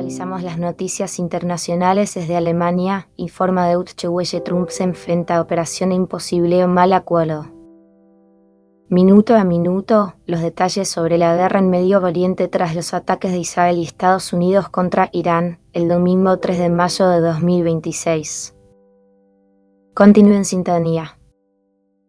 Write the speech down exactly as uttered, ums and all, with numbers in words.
Actualizamos las noticias internacionales desde Alemania. Informa Deutsche Welle: Trump se enfrenta a Operación Imposible o mal acuerdo. Minuto a minuto, los detalles sobre la guerra en Medio Oriente tras los ataques de Israel y Estados Unidos contra Irán, el domingo tres de mayo de dos mil veintiséis. Continúe en sintonía.